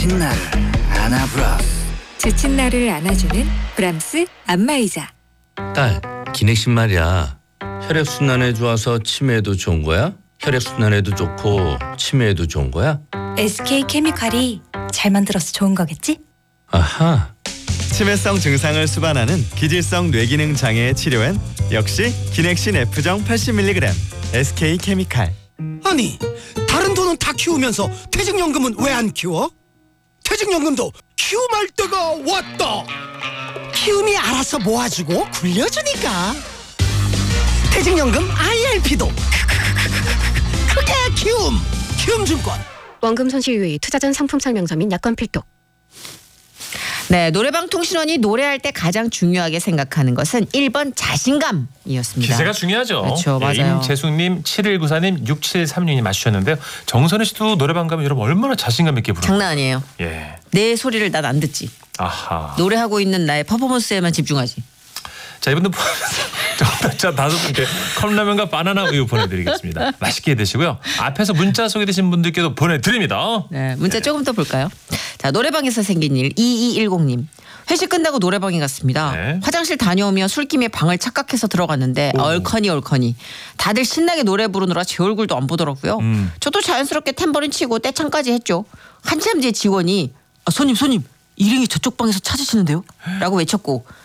지친 나를 안아브라스. 지친 나를 안아주는 브람스 안마의자. 딸, 기넥신 말이야. 혈액순환에 좋아서 치매에도 좋은 거야? 혈액순환에도 좋고 치매에도 좋은 거야? SK 케미칼이 잘 만들어서 좋은 거겠지? 아하. 치매성 증상을 수반하는 기질성 뇌기능 장애의 치료엔 역시 기넥신 F정 80mg SK 케미칼. 아니, 다른 돈은 다 키우면서 퇴직연금은 왜 안 키워? 퇴직연금도 키움할 때가 왔다. 키움이 알아서 모아주고 굴려주니까. 퇴직연금 IRP도 그게 키움증권. 원금 손실 유의, 투자 전 상품 설명서 및 약관 필독. 네, 노래방 통신원이 노래할 때 가장 중요하게 생각하는 것은 1번 자신감이었습니다. 기세가 중요하죠. 그렇죠, 맞아요. 임재숙님, 7194님, 6736님 맞추셨는데요. 정선희 씨도 노래방 가면 여러분 얼마나 자신감 있게 부르는 장난 아니에요. 예. 내 소리를 난 안 듣지. 아하. 노래하고 있는 나의 퍼포먼스에만 집중하지. 자, 이분들 포함해서 정답자 5분께 컵라면과 바나나 우유 보내드리겠습니다. 맛있게 드시고요. 앞에서 문자 소개되신 분들께도 보내드립니다. 네, 문자 조금 더 볼까요? 자, 노래방에서 생긴 일 2210님. 회식 끝나고 노래방에 갔습니다. 네. 화장실 다녀오며 술김에 방을 착각해서 들어갔는데 얼커니 다들 신나게 노래 부르느라 제 얼굴도 안 보더라고요. 저도 자연스럽게 탬버린 치고 떼창까지 했죠. 한참 뒤에 직원이 손님 일행이 저쪽 방에서 찾으시는데요? 라고 외쳤고